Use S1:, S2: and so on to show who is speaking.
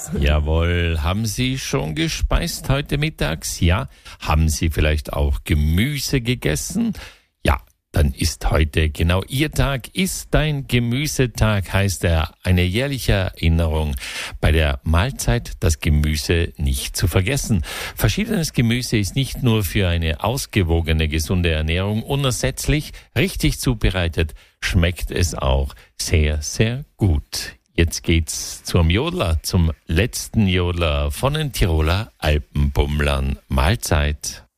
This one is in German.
S1: Jawohl, haben Sie schon gespeist heute mittags? Ja. Haben Sie vielleicht auch Gemüse gegessen? Ja, dann ist heute genau Ihr Tag. Ist dein Gemüsetag, heißt er. Eine jährliche Erinnerung, bei der Mahlzeit das Gemüse nicht zu vergessen. Verschiedenes Gemüse ist nicht nur für eine ausgewogene, gesunde Ernährung unersetzlich. Richtig zubereitet schmeckt es auch sehr, sehr gut. Jetzt geht's zum Jodler, zum letzten Jodler von den Tiroler Alpenbummlern. Mahlzeit.